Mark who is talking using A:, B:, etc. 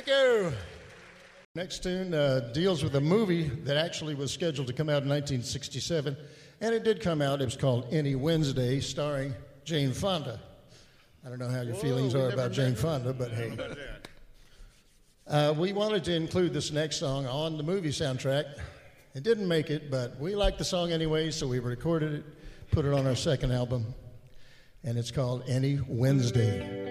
A: Thank you. Next tune deals with a movie that actually was scheduled to come out in 1967, and it did come out. It was called Any Wednesday, starring Jane Fonda. I don't know how your feelings are about Jane Fonda, but hey. We wanted to include this next song on the movie soundtrack. It didn't make it, but we liked the song anyway, so we recorded it, put it on our second album, and it's called Any Wednesday.